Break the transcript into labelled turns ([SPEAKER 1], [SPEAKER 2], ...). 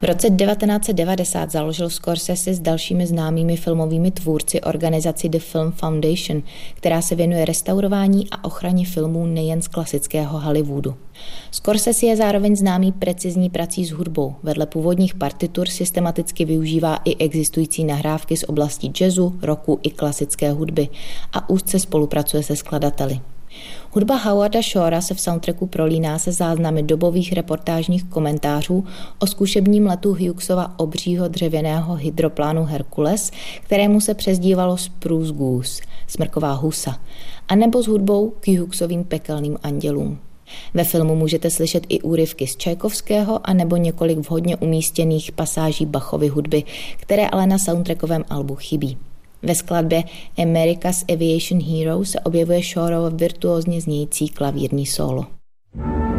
[SPEAKER 1] roce 1990 založil Scorsese s dalšími známými filmovými tvůrci organizaci The Film Foundation, která se věnuje restaurování a ochraně filmů nejen z klasického Hollywoodu. Scorsese je zároveň známý precizní prací s hudbou. Vedle původních partitur systematicky využívá i existující nahrávky z oblasti jazzu, rocku i klasické hudby a úzce spolupracuje se skladateli. Hudba Howarda Shora se v soundtracku prolíná se záznamy dobových reportážních komentářů o zkušebním letu Hughesova obřího dřevěného hydroplánu Hercules, kterému se přezdívalo Spruce Goose, smrková husa, anebo s hudbou k Hughesovým pekelným andělům. Ve filmu můžete slyšet i úryvky z Čajkovského anebo několik vhodně umístěných pasáží Bachovy hudby, které ale na soundtrackovém albu chybí. Ve skladbě America's Aviation Hero se objevuje Shoreovo virtuózně znějící klavírní sólo.